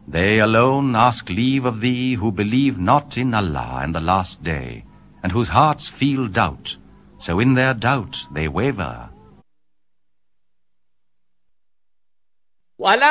They alone ask leave of thee who believe not in Allah and the last day, and whose hearts feel doubt, so in their doubt they waver.